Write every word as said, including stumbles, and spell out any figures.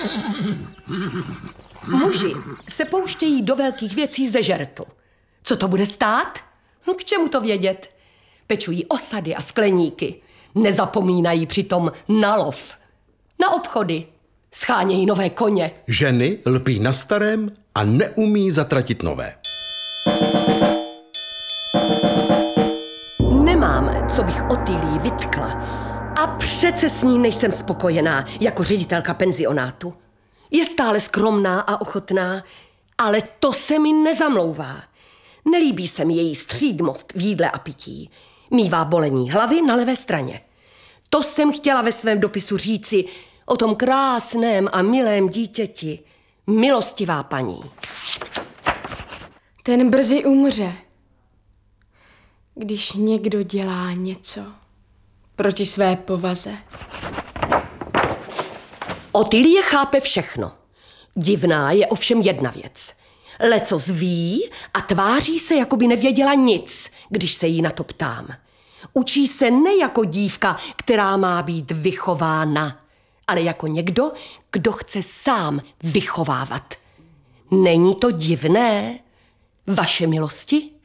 Muži se pouštějí do velkých věcí ze žertu. Co to bude stát? No, k čemu to vědět? Pečují osady a skleníky. Nezapomínají přitom na lov. Na obchody. Schánějí nové koně. Ženy lpí na starém a neumí zatratit nové. Nemám, co bych Otýlii vytkla. A přece s ní nejsem spokojená jako ředitelka penzionátu. Je stále skromná a ochotná, ale to se mi nezamlouvá. Nelíbí se mi její střídmost v jídle a pití. Mívá bolení hlavy na levé straně. To jsem chtěla ve svém dopisu říci o tom krásném a milém dítěti. Milostivá paní. Ten brzy umře. Když někdo dělá něco proti své povaze. Otýlie chápe všechno. Divná je ovšem jedna věc. Lecos ví a tváří se, jako by nevěděla nic, když se jí na to ptám. Učí se ne jako dívka, která má být vychována, ale jako někdo, kdo chce sám vychovávat. Není to divné, vaše milosti?